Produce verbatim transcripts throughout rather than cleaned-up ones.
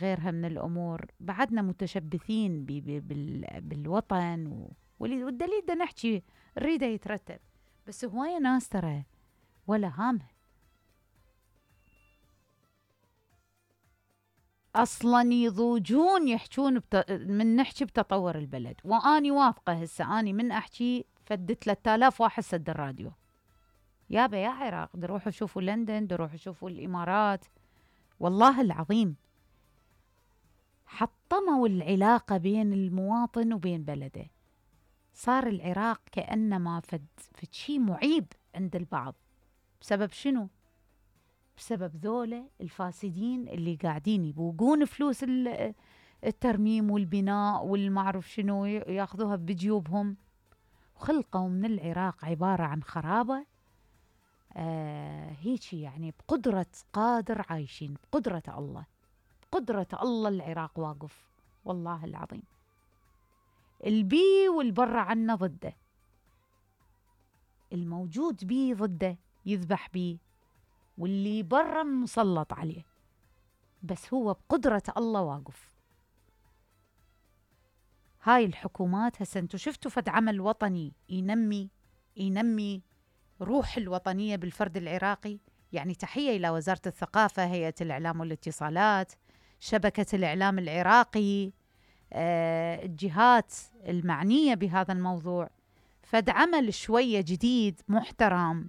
غيرها من الأمور، بعدنا متشبثين بي بي بال بالوطن و... والدليل ده نحكي نريده يترتب، بس هواية ناس ترى ولا هامه أصلاً يضوجون يحجون بت... من نحكي بتطور البلد. وأني واثقة هسه أني من أحكي فد ثلاثة آلاف واحد سد الراديو. يابا يا عراق دروحوا شوفوا لندن، دروحوا شوفوا الإمارات، والله العظيم حطموا العلاقة بين المواطن وبين بلده. صار العراق كأنما فد فد شي معيب عند البعض. بسبب شنو؟ بسبب ذولا الفاسدين اللي قاعدين يبوقون فلوس الترميم والبناء والمعرف شنو، ياخذوها بجيوبهم، وخلقوا من العراق عبارة عن خرابة. آه هيك يعني بقدرة قادر عايشين، بقدرة الله، بقدرة الله العراق واقف والله العظيم. البي والبر عنا ضده، الموجود بي ضده يذبح بيه، واللي برا مسلط عليه، بس هو بقدرة الله واقف. هاي الحكومات هسه انتو شفتوا فد عمل وطني ينمي ينمي روح الوطنية بالفرد العراقي؟ يعني تحية إلى وزارة الثقافة، هيئة الإعلام والاتصالات، شبكة الإعلام العراقي، آه، الجهات المعنية بهذا الموضوع. فد عمل شوية جديد محترم،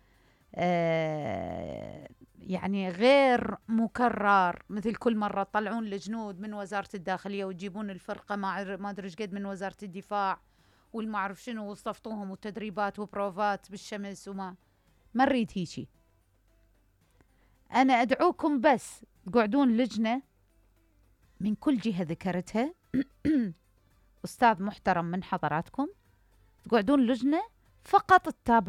آه يعني غير مكرر مثل كل مرة تطلعون الجنود من وزارة الداخلية وتجيبون الفرقة ما ما أدري قد من وزارة الدفاع والمعرف شنو، وصفتوهم وتدريبات وبروفات بالشمس، وما ما نريد هيجي. أنا أدعوكم بس تقعدون لجنة من كل جهة ذكرتها أستاذ محترم من حضراتكم، تقعدون لجنة فقط تتابعون